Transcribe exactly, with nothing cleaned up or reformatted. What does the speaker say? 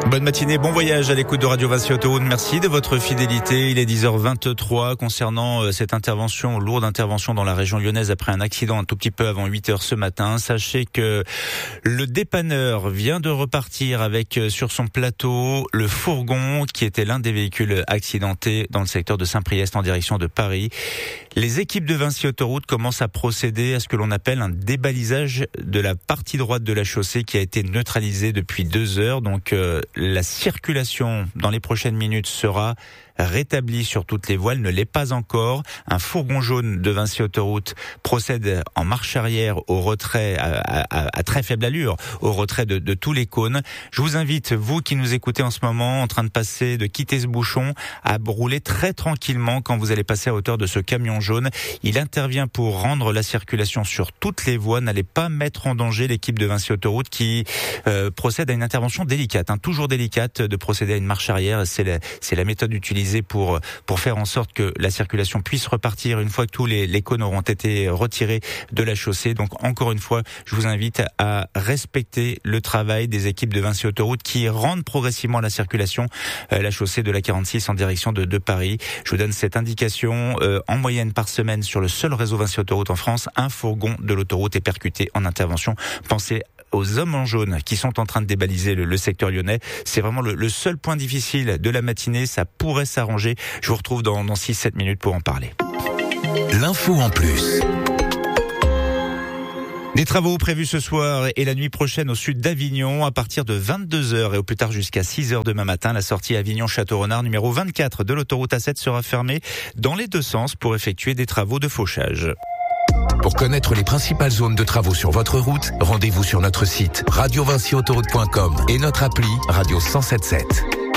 Bonne matinée, bon voyage à l'écoute de Radio Vinci Autoroute. Merci de votre fidélité. Il est dix heures vingt-trois concernant cette intervention, lourde intervention dans la région lyonnaise après un accident un tout petit peu avant huit heures ce matin. Sachez que le dépanneur vient de repartir avec sur son plateau le fourgon qui était l'un des véhicules accidentés dans le secteur de Saint-Priest en direction de Paris. Les équipes de Vinci Autoroute commencent à procéder à ce que l'on appelle un débalisage de la partie droite de la chaussée qui a été neutralisée depuis deux heures. Donc euh, la circulation dans les prochaines minutes sera rétablie sur toutes les voies, elle ne l'est pas encore. Un fourgon jaune de Vinci Autoroute procède en marche arrière au retrait, à, à, à très faible allure, au retrait de, de tous les cônes. Je vous invite, vous qui nous écoutez en ce moment, en train de passer, de quitter ce bouchon, à rouler très tranquillement quand vous allez passer à hauteur de ce camion jaune. Il intervient pour rendre la circulation sur toutes les voies. N'allez pas mettre en danger l'équipe de Vinci Autoroute qui euh, procède à une intervention délicate, hein, toujours délicate de procéder à une marche arrière. C'est la, c'est la méthode utilisée pour pour faire en sorte que la circulation puisse repartir une fois que tous les, les cônes auront été retirés de la chaussée. Donc encore une fois, je vous invite à respecter le travail des équipes de Vinci Autoroute qui rendent progressivement la circulation, euh, la chaussée de la quarante-six en direction de, de Paris. Je vous donne cette indication, euh, en moyenne par semaine sur le seul réseau Vinci Autoroute en France, un fourgon de l'autoroute est percuté en intervention. Pensez aux hommes en jaune qui sont en train de débaliser le, le secteur lyonnais. C'est vraiment le, le seul point difficile de la matinée. Ça pourrait s'arranger. Je vous retrouve dans, dans six sept minutes pour en parler. L'info en plus. Des travaux prévus ce soir et la nuit prochaine au sud d'Avignon à partir de vingt-deux heures et au plus tard jusqu'à six heures demain matin. La sortie Avignon-Château-Renard numéro vingt-quatre de l'autoroute A sept sera fermée dans les deux sens pour effectuer des travaux de fauchage. Pour connaître les principales zones de travaux sur votre route, rendez-vous sur notre site radio vinci autoroute point com et notre appli Radio cent soixante-dix-sept.